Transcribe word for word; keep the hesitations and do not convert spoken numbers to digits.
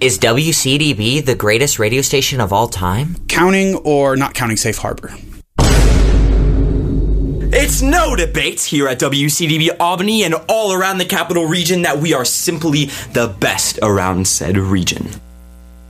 Is W C D B the greatest radio station of all time? Counting or not counting Safe Harbor? It's no debate here at W C D B Albany and all around the Capital Region that we are simply the best around said region.